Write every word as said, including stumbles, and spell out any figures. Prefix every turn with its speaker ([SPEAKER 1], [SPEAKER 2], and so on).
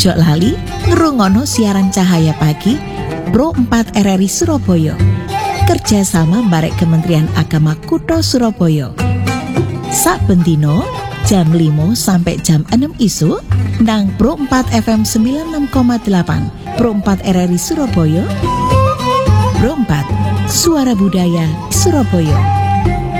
[SPEAKER 1] Ojo lali ngrungokno siaran Cahaya Pagi Pro empat R R I Surabaya. Kerjasama barek Kementerian Agama Kutha Surabaya. Saben dino jam lima sampai jam enam isu nang Pro empat F M sembilan puluh enam koma delapan Pro empat R R I Surabaya. Pro empat Suara Budaya Surabaya.